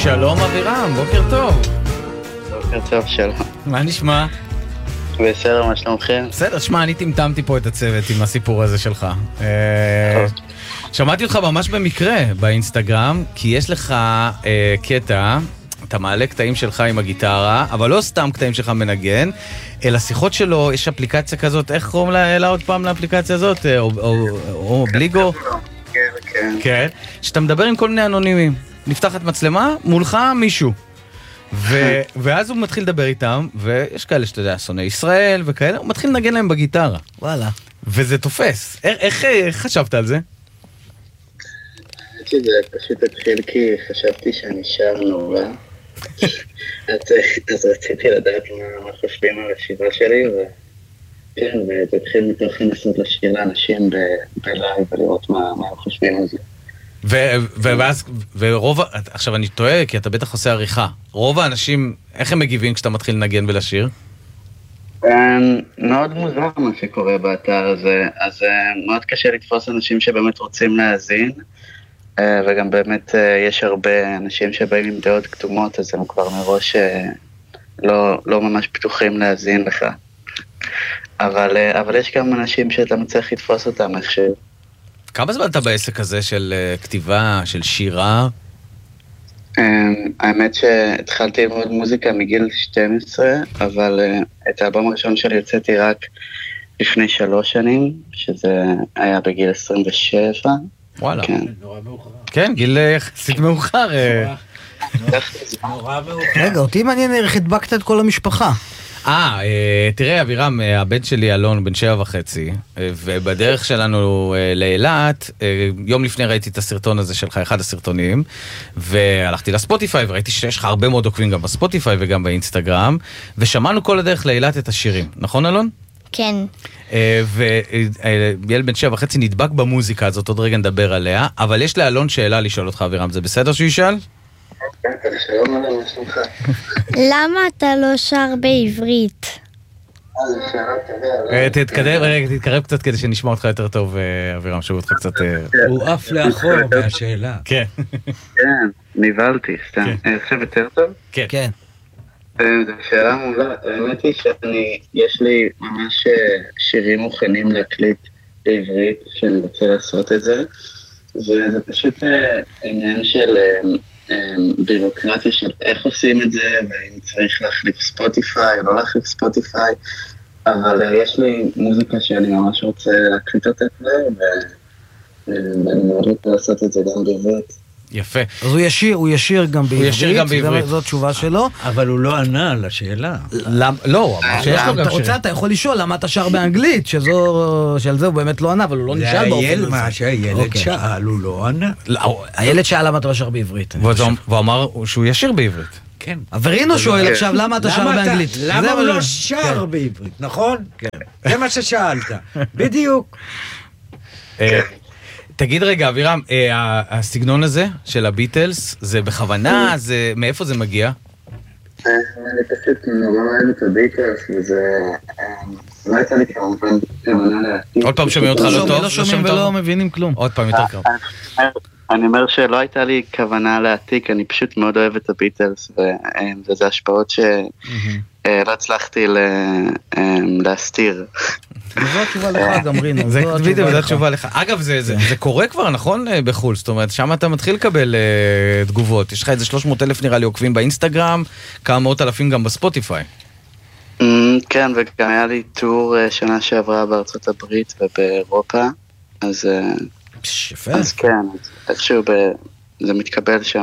שלום אבירם, בוקר טוב. בוקר טוב, שלום. מה נשמע? בסדר, מה שלומכם? בסדר, שמע, אני טמטמתי פה את הצוות עם הסיפור הזה שלך. שמעתי אותך ממש במקרה באינסטגרם, כי יש לך קטע, אתה מעלה קטעים שלך עם הגיטרה, אבל לא סתם קטעים שלך מנגן, אלא שיחות שלו, יש אפליקציה כזאת, איך קוראים לה עוד פעם לאפליקציה הזאת? או בליגו? כן. כן, שאתה מדבר עם כל מיני אנונימים. נפתחת מצלמה, מולך מישהו. ואז הוא מתחיל לדבר איתם, ויש כאלה שאתה יודע, שונאי ישראל וכאלה, הוא מתחיל לנגן להם בגיטרה. וואלה. וזה תופס. איך חשבת על זה? האמת שזה פשוט התחיל כי חשבתי שאני שר נורא. אז רציתי לדעת מה חושבים על השירה שלי, וכן, וזה התחיל מתוך לנסות לשיר לאנשים בלייב ולראות מה הם חושבים על זה. ורוב, עכשיו אני טועה, כי אתה בטח עושה עריכה. רוב האנשים, איך הם מגיבים כשאתה מתחיל לנגן ולשיר? מאוד מוזר מה שקורה באתר הזה, אז מאוד קשה לתפוס אנשים שבאמת רוצים להאזין, וגם באמת יש הרבה אנשים שבאים עם דעות קדומות, אז הם כבר מראש לא ממש פתוחים להאזין לך. אבל יש גם אנשים שאתה מצליח לתפוס אותם איכשהו. כמה זמן אתה בעסק הזה של כתיבה, של שירה? האמת שהתחלתי ללמוד מוזיקה מגיל 12, אבל את האלבום הראשון שלי יוצאתי רק לפני 3 שנים, שזה היה בגיל 27. וואלה. כן. נורא מאוחר. כן, גיל יחסית מאוחר. נורא מאוחר. רגע, אותי מעניין איך הדבקת את כל המשפחה. תראה אבירם, הבן שלי אלון בן 7.5, ובדרך שלנו לאילת, יום לפני ראיתי את הסרטון הזה שלך, אחד הסרטונים, והלכתי לספוטיפיי וראיתי שיש לך הרבה מאוד עוקבים גם בספוטיפיי וגם באינסטגרם, ושמענו כל הדרך לאילת את השירים, נכון אלון? כן. וילד בן 7.5 נדבק במוזיקה הזאת, עוד רגע נדבר עליה, אבל יש לאלון שאלה לשאול אותך אבירם, זה בסדר שהוא ישאל? שלום עליהם, מה שלומך? למה אתה לא שר בעברית? תתקרב קצת כדי שנשמע אותך יותר טוב, אבירם, שוב אותך קצת... הוא אף לאחור מהשאלה. כן. כן, נבלתי, סתם. עכשיו יותר טוב? כן. זו שאלה מעולה. האמת היא יש לי ממש שירים מוכנים להקליט בעברית, שאני רוצה לעשות את זה, וזה פשוט עניין של בירוקרטיה של איך עושים את זה, ואם צריך להחליף ספוטיפיי או לא להחליף ספוטיפיי, אבל יש לי מוזיקה שאני ממש רוצה להקליט אותה כבר, ואני מאוד רוצה לעשות את זה גם בעברית. יפה. אז הוא ישיר גם בעברית, זו תשובה שלו. אבל הוא לא ענה על השאלה. לא, שיש לו גם שירים. אתה יכול לשאול למה אתה שר באנגלית, שעל זה הוא באמת לא ענה, אבל הוא לא נשאל באופן הזה. מה שהילד שאל, הוא לא ענה. הילד שאל למה אתה לא שר בעברית. והוא אמר שהוא ישיר בעברית. כן. אברינו שואל עכשיו למה אתה שר באנגלית. למה הוא לא שר בעברית, נכון? כן. זה מה ששאלת. בדיוק. תגיד רגע, אבירם, הסגנון הזה של הביטלס, זה בכוונה? מאיפה זה מגיע? אני פשוט נורא אוהב את הביטלס, וזה... לא הייתה לי כמובן כוונה להעתיק. עוד פעם שומעים אותך לא טוב? לא שומעים ולא מבינים כלום. עוד פעם יותר קרוב. אני אומר שלא הייתה לי כוונה להעתיק, אני פשוט מאוד אוהב את הביטלס, וזה השפעות שלא הצלחתי להסתיר. זו התשובה לך גם, רינו. זו התשובה לך. אגב, זה קורה כבר, נכון? בחול. זאת אומרת, שם אתה מתחיל לקבל תגובות. יש לך איזה 300,000 נראה לי עוקבים באינסטגרם, כמה מאות אלפים גם בספוטיפיי. כן, וגם היה לי טור שנה שעברה בארצות הברית ובאירופה, אז כן, איכשהו זה מתקבל שם.